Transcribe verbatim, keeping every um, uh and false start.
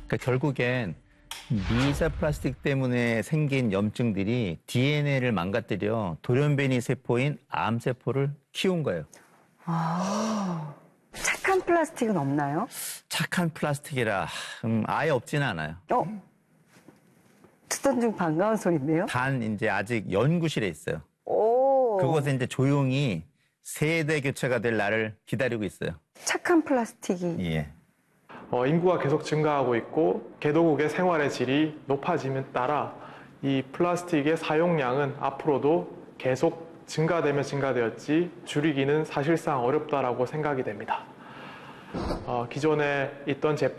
그러니까 결국엔 미자 플라스틱 때문에 생긴 염증들이 디엔에이를 망가뜨려 돌연변이 세포인 암세포를 키운 거예요. 아, 착한 플라스틱은 없나요? 착한 플라스틱이라 음, 아예 없지는 않아요. 어? 듣던 중 반가운 소리인데요? 단 이제 아직 연구실에 있어요. 오. 그곳에 이제 조용히 세대 교체가 될 날을 기다리고 있어요. 착한 플라스틱이. 예. 어, 인구가 계속 증가하고 있고 개도국의 생활의 질이 높아짐에 따라 이 플라스틱의 사용량은 앞으로도 계속 증가되며 증가되었지 줄이기는 사실상 어렵다라고 생각이 됩니다. 어, 기존에 있던 제품